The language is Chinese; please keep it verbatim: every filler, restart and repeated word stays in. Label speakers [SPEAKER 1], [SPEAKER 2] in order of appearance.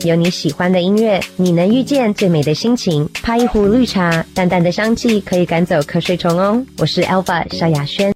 [SPEAKER 1] 有你喜欢的音乐，你能遇见最美的心情。泡一壶绿茶，淡淡的香气可以赶走瞌睡虫哦。我是 Alpha 萧亚轩。